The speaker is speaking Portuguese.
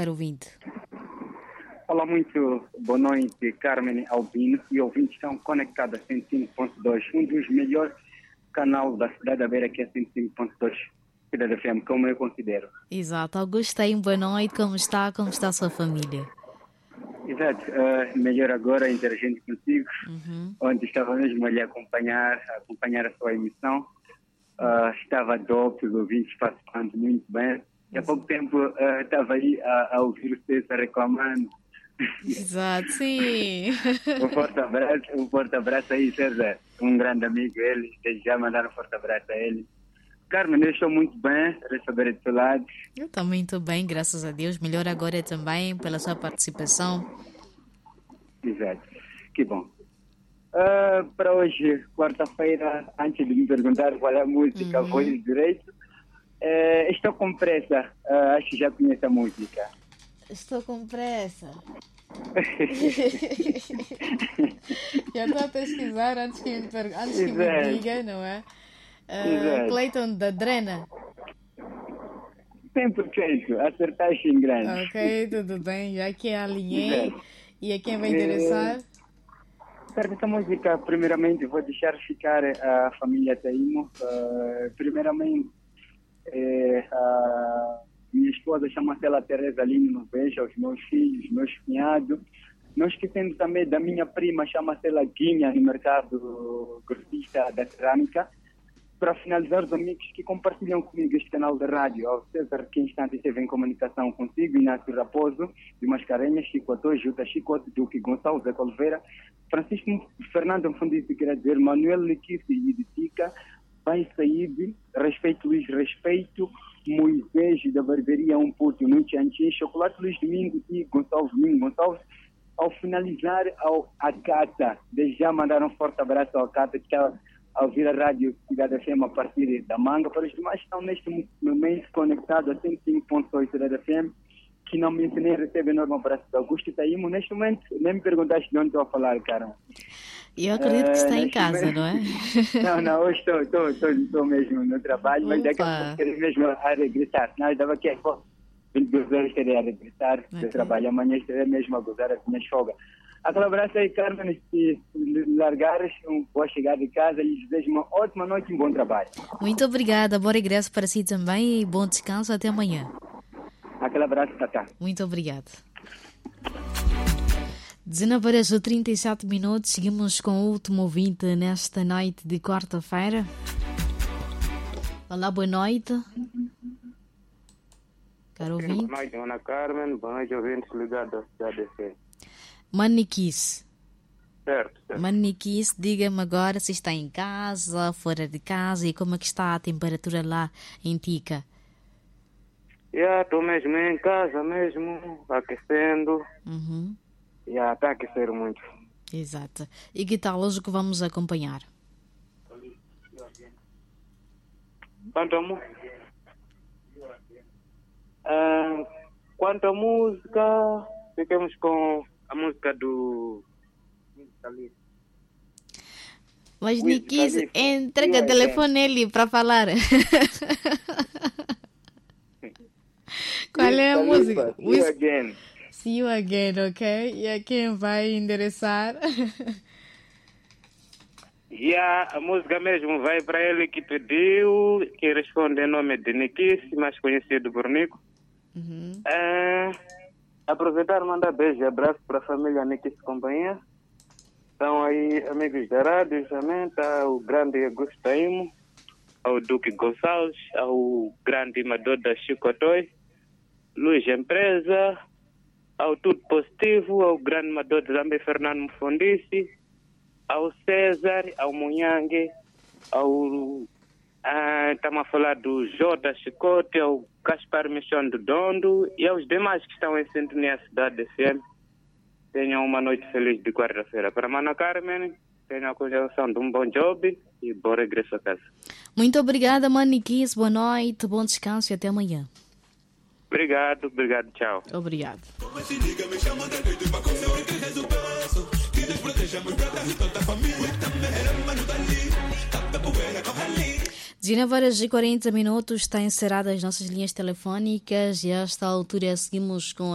caro ouvinte. Olá, muito boa noite, Carmen Albino e ouvintes estão conectados a 105.2, um dos melhores canais da cidade da Beira, que é 105.2, Cidade FM, como eu considero. Exato. Augusto, aí, boa noite. Como está? Como está a sua família? Exato. Melhor agora interagindo contigo, onde estava mesmo ali a acompanhar a sua emissão. Estava dopes, os ouvintes participando muito bem. E há pouco tempo estava aí a ouvir o César reclamando. Exato, sim. Um forte abraço aí, César. Um grande amigo ele. Desde já mandar um forte abraço a ele. Carmen, eu estou muito bem. Quero saber do seu lado. Eu também estou bem, graças a Deus. Melhor agora também pela sua participação. Exato. Que bom. Para hoje, quarta-feira, antes de me perguntar qual é a música, vou ir direito. Estou com pressa. Acho que já conheço a música. Estou com pressa. Já estou a pesquisar antes que me diga, não é? Clayton da Drena. 100%, acertaste em grande. Ok, tudo bem, já que alinhei. E a quem vai interessar? Essa música, primeiramente, vou deixar ficar a família Taimo. Primeiramente, minha esposa chama-se ela Teresa Lino Noveja, os meus filhos, meus cunhados. Não esquecendo também da minha prima, chama-se ela Guinha, no mercado grossista da cerâmica. Para finalizar, os amigos que compartilham comigo este canal de rádio, ao César, que em instante esteve em comunicação consigo, Inácio Raposo, de Mascarenhas, Chico Atô, Juta Chicote, Duque Gonçalves, Zé Oliveira, Francisco Fernando Fundice, quer dizer, Manuel Lequice e Editica, Pai Saíde, Respeito Luiz Respeito, Moisés da Barbearia Puto, no Tchantin, Chocolate Luiz Domingo e Gonçalves Domingo Gonçalves. Ao finalizar, a Cata, desde já mandar um forte abraço à Cata, que está a ouvir a rádio Cidade FM a partir da Manga. Para os demais que estão neste momento conectados a 105.8 Cidade FM, que não mencionei, recebe enorme abraço do Augusto Taimo. Neste momento, nem me perguntaste de onde estou a falar, cara. Eu acredito que está em casa, não é? Não, hoje estou mesmo no trabalho, mas daqui a pouco quero mesmo a regressar. Não, eu estava aqui às 22 horas, queria regressar do trabalho. Amanhã estarei mesmo a gozar as minhas folgas. Aquele abraço aí, Carmen, se largares, boa chegada de casa e desejo uma ótima noite e um bom trabalho. Muito obrigada, bom regresso para si também e bom descanso, até amanhã. Aquele abraço, Tata. Muito obrigada. 19h37, seguimos com o último ouvinte nesta noite de quarta-feira. Olá, boa noite. Caro ouvinte. Boa noite, Ana Carmen, boa noite, ouvintes ligados à Cidade FM. Maniquis. Certo. Maniquis, diga-me agora se está em casa, fora de casa e como é que está a temperatura lá em Tica. Estou mesmo em casa, mesmo, aquecendo. Está a aquecer muito. Exato. E que tal hoje que vamos acompanhar? Quanto à música, ficamos com a música do... Mas Nikis, entrega o telefone ele para falar. Qual é a música? See You Again. See You Again, ok? E a quem vai endereçar? A música mesmo vai para ele que pediu, que responde em nome de Nikis, mais conhecido por Nico. Aproveitar e mandar beijo e abraço para a família Nikis Companhia. Estão aí amigos da rádio também, está o grande Augusto Taimo, ao Duque Gonçalves, ao grande Amador da Chico Atô, Luiz Empresa, ao Tudo Positivo, ao grande Amador de Zambi Fernando Fundice, ao César, ao Munhangue, ao... estamos a falar do Jota Chicote, ao Gaspar Michon do Dondo e aos demais que estão em sintonia à Cidade FM. Tenham uma noite feliz de quarta-feira. Para a Ana Carmen, tenham a continuação de um bom job e bom regresso a casa. Muito obrigada, Maniquis. Boa noite, bom descanso e até amanhã. Obrigado, tchau. Obrigado. 19h40, está encerradas as nossas linhas telefónicas e a esta altura seguimos com